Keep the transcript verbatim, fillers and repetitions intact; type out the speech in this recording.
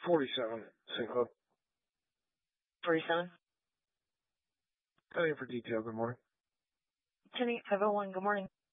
forty-seven, Saint Club. forty-seven? Coming in for detail, good morning. ten eight five oh one, good morning.